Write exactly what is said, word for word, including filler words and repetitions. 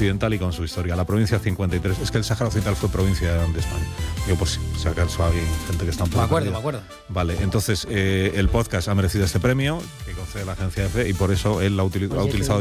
Occidental y con su historia. La provincia cincuenta y tres. Es que el Sáhara Occidental fue provincia de España. Yo por si, si acaso hay gente que está un poco... Me acuerdo, perdida. me acuerdo. Vale, entonces eh, el podcast ha merecido este premio que concede la agencia EFE y por eso él lo ha, utili- lo ha utilizado